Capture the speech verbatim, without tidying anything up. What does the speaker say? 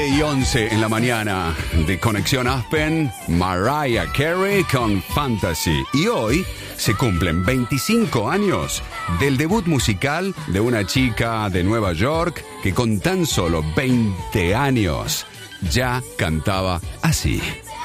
Y once en la mañana de Conexión Aspen, Mariah Carey con Fantasy. Y hoy se cumplen veinticinco años del debut musical de una chica de Nueva York que con tan solo veinte años ya cantaba así.